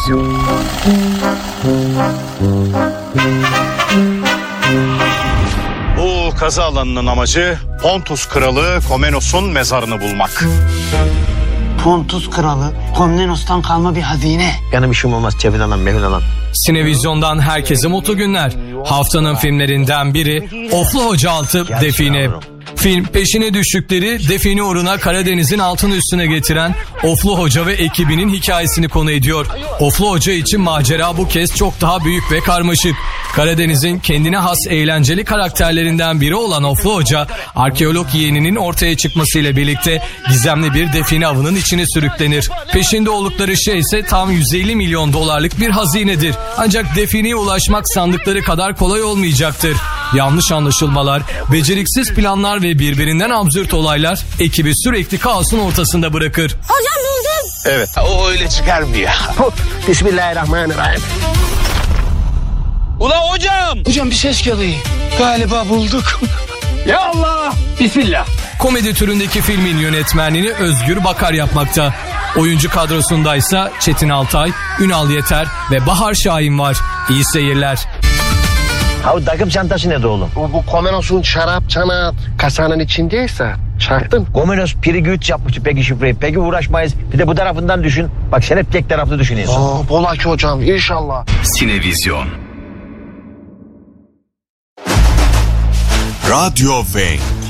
Bu kazı alanının amacı Pontus Kralı Komnenos'un mezarını bulmak. Pontus Kralı Komnenos'tan kalma bir hazine. Yani bir şey olmaz, Cevil alan, Mehul alan. Sinevizyon'dan herkese mutlu günler. Haftanın filmlerinden biri Oflu Hoca Altı Define. Film peşine düştükleri define uğruna Karadeniz'in altını üstüne getiren Oflu Hoca ve ekibinin hikayesini konu ediyor. Oflu Hoca için macera bu kez çok daha büyük ve karmaşık. Karadeniz'in kendine has eğlenceli karakterlerinden biri olan Oflu Hoca, arkeolog yeğeninin ortaya çıkmasıyla birlikte gizemli bir define avının içine sürüklenir. Peşinde oldukları şey ise tam 150 milyon dolarlık bir hazinedir. Ancak defineye ulaşmak sandıkları kadar kolay olmayacaktır. Yanlış anlaşılmalar, beceriksiz planlar ve birbirinden absürt olaylar ekibi sürekli kaosun ortasında bırakır. Hocam buldum. Evet. O öyle çıkarmıyor. Bismillahirrahmanirrahim. Ula hocam! Hocam bir ses geliyor. Galiba bulduk. Ya Allah! Bismillah. Komedi türündeki filmin yönetmenliğini Özgür Bakar yapmakta. Oyuncu kadrosundaysa Çetin Altay, Ünal Yeter ve Bahar Şahin var. İyi seyirler. Ha o takım çantası ne de oğlum? Bu Komnenos'un şarap çanağı kasanın içindeyse çarptım. Komnenos piri güç yapmıştı peki şifreyi. Peki uğraşmayız. Bir de bu tarafından düşün. Bak sen hep tek taraflı düşünüyorsun. Bolaki hocam inşallah. Sinevizyon. Radyo ve